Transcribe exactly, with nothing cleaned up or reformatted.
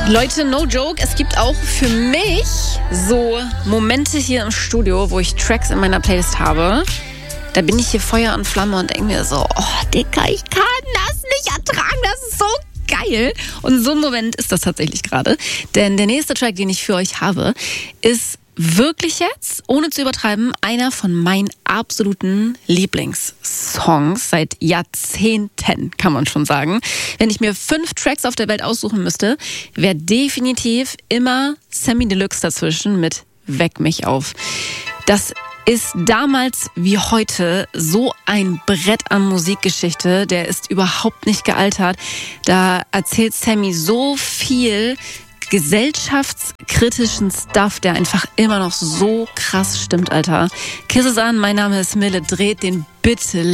Leute, no joke, es gibt auch für mich so Momente hier im Studio, wo ich Tracks in meiner Playlist habe. Da bin ich hier Feuer und Flamme und denke mir so, oh Dicker, ich kann das nicht ertragen, das ist so geil. Und so ein Moment ist das tatsächlich gerade. Denn der nächste Track, den ich für euch habe, ist wirklich jetzt, ohne zu übertreiben, einer von meinen absoluten Lieblingssongs seit Jahrzehnten, kann man schon sagen. Wenn ich mir fünf Tracks auf der Welt aussuchen müsste, wäre definitiv immer Samy Deluxe dazwischen mit Weck mich auf. Das ist damals wie heute so ein Brett an Musikgeschichte, der ist überhaupt nicht gealtert. Da erzählt Samy so viel gesellschaftskritischen Stuff, der einfach immer noch so krass stimmt, Alter. Kisses an, mein Name ist Mille, dreht den bitte